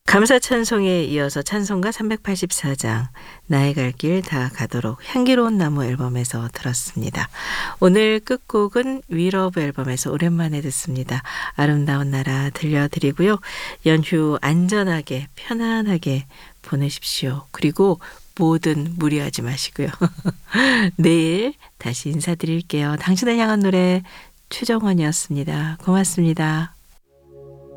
감사 찬송에 이어서 찬송가 384장 나의 갈 길 다 가도록 향기로운 나무 앨범에서 들었습니다. 오늘 끝곡은 위러브 앨범에서 오랜만에 듣습니다. 아름다운 나라 들려드리고요. 연휴 안전하게 편안하게 보내십시오. 그리고 뭐든 무리하지 마시고요. 내일 다시 인사드릴게요. 당신을 향한 노래 최정원이었습니다. 고맙습니다.